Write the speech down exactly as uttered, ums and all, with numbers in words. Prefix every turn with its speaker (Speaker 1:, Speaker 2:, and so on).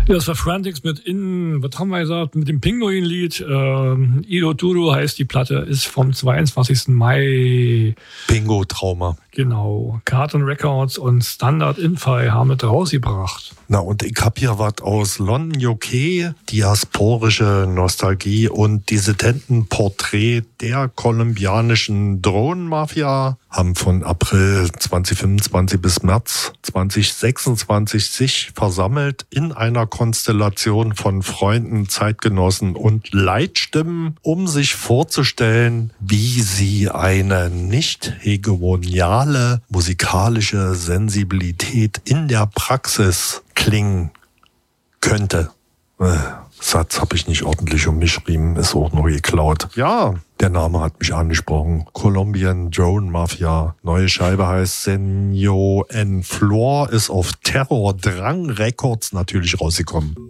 Speaker 1: Ja, das war Frantics mit in, was haben wir gesagt, mit dem Pinguin-Lied. Ähm, Ido Duro heißt die Platte, ist vom zweiundzwanzigsten Mai.
Speaker 2: Bingo-Trauma.
Speaker 1: Genau. Carton Records und Standard Infi haben es rausgebracht.
Speaker 2: Na, und ich hab hier was aus London, U K, diasporische Nostalgie und Dissidenten-Porträt der kolumbianischen Drohnenmafia, haben von April zwanzig fünfundzwanzig bis März zwanzig sechsundzwanzig sich versammelt in einer Konstellation von Freunden, Zeitgenossen und Leitstimmen, um sich vorzustellen, wie sie eine nicht hegemoniale musikalische Sensibilität in der Praxis klingen könnte. Äh, Satz habe ich nicht ordentlich umgeschrieben, ist auch nur geklaut. Ja, der Name hat mich angesprochen. Colombian Drone Mafia. Neue Scheibe heißt Senor en Flor, ist auf Terror Drang Records natürlich rausgekommen.